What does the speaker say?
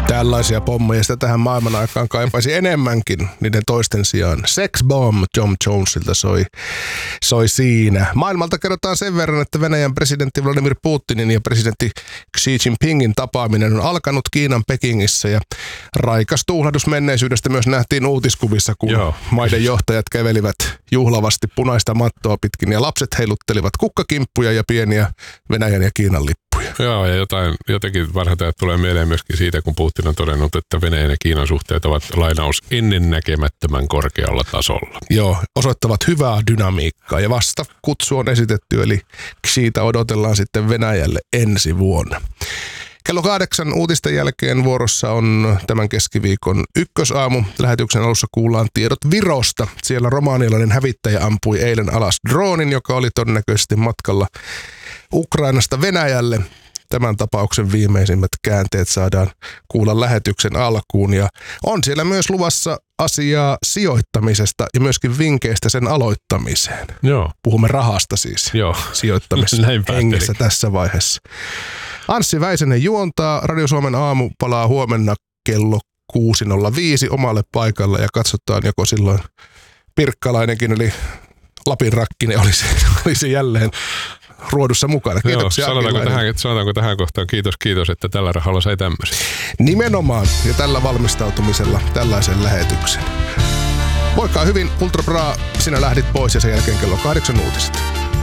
Tällaisia pommeja sitä tähän maailman aikaan kaipaisi enemmänkin niiden toisten sijaan. Sex Bomb Tom Jonesilta soi siinä. Maailmalta kerrotaan sen verran, että Venäjän presidentti Vladimir Putinin ja presidentti Xi Jinpingin tapaaminen on alkanut Kiinan Pekingissä ja raikas tuhlahdus menneisyydestä myös nähtiin uutiskuvissa, kun maiden johtajat kävelivät juhlavasti punaista mattoa pitkin ja lapset heiluttelivat kukkakimppuja ja pieniä Venäjän ja Kiinan lippuja. Joo, ja jotenkin vanhat ajat tulee mieleen myöskin siitä, kun Putin on todennut, että Venäjän ja Kiinan suhteet ovat lainaus ennennäkemättömän korkealla tasolla. Joo, osoittavat hyvää dynamiikkaa ja vasta kutsu on esitetty, eli Xiitä odotellaan sitten Venäjälle ensi vuonna. Kello 8 uutisten jälkeen vuorossa on tämän keskiviikon ykkösaamu. Lähetyksen alussa kuullaan tiedot Virosta. Siellä romanialainen hävittäjä ampui eilen alas droonin, joka oli todennäköisesti matkalla Ukrainasta Venäjälle. Tämän tapauksen viimeisimmät käänteet saadaan kuulla lähetyksen alkuun. Ja on siellä myös luvassa asiaa sijoittamisesta ja myöskin vinkkeistä sen aloittamiseen. Joo. Puhumme rahasta siis. Joo. Sijoittamisessa tässä vaiheessa. Anssi Väisänen juontaa. Radio Suomen aamu palaa huomenna kello 6.05 omalle paikalle ja katsotaan, joko silloin Pirkkalainenkin, eli Lapin Rakkinen olisi jälleen ruodussa mukana. Kiitoksia. Sanotaanko tähän kohtaan kiitos, että tällä rahalla sai tämmöisiä. Nimenomaan ja tällä valmistautumisella tällaisen lähetyksen. Voikaa hyvin, Ultra Bra, sinä lähdit pois ja sen jälkeen kello 8 uutiset.